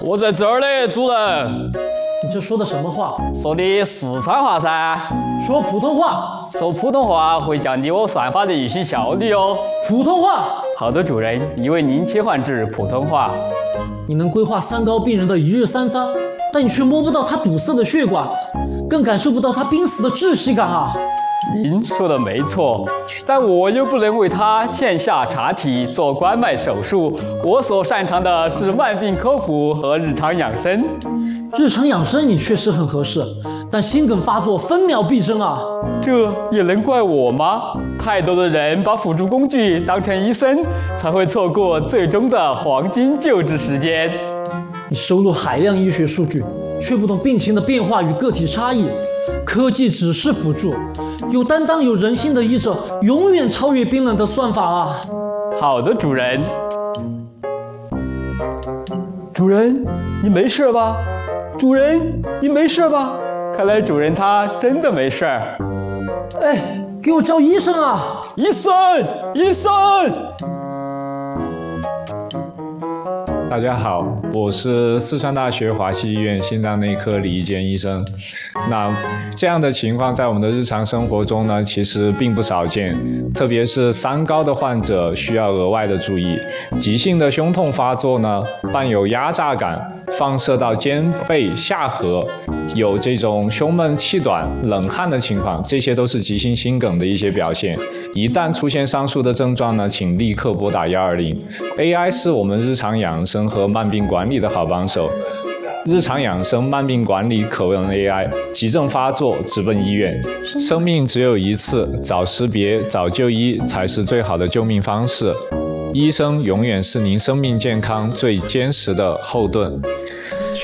我在这儿嘞，主人。 你这说的什么话？ 说的四川话噻。 说普通话。 说普通话会降低我算法的运行效率哦。 普通话。 好的，主人，已为您切换至普通话。 你能规划三高病人的一日三餐，但你却摸不到他堵塞的血管，更感受不到他濒死的窒息感啊！ 您说的没错，但我又不能为他线下查体做关脉手术。我所擅长的是慢病科普和日常养生。 日常养生你确实很合适，但心梗发作分秒必争啊！ 这也能怪我吗？太多的人把辅助工具当成医生，才会错过最终的黄金救治时间。 你收录海量医学数据，却不懂病情的变化与个体差异。科技只是辅助，有担当有人心的医者永远超越冰冷的算法啊！ 好的，主人。主人，你没事吧？主人，你没事吧？看来主人他真的没事儿。 哎，给我叫医生啊！ 医生，医生！ 大家好，我是四川大学华西医院心脏内科李一坚医生。那这样的情况在我们的日常生活中呢，其实并不少见，特别是三高的患者需要额外的注意。急性的胸痛发作呢，伴有压榨感，放射到肩背下颌，有这种胸闷气短、冷汗的情况，这些都是急性心梗的一些表现。一旦出现上述的症状呢，请立刻拨打120。AI 是我们日常养生和慢病管理的好帮手。日常养生、慢病管理可问 AI， 急症发作直奔医院。生命只有一次，早识别、早就医才是最好的救命方式。医生永远是您生命健康最坚实的后盾。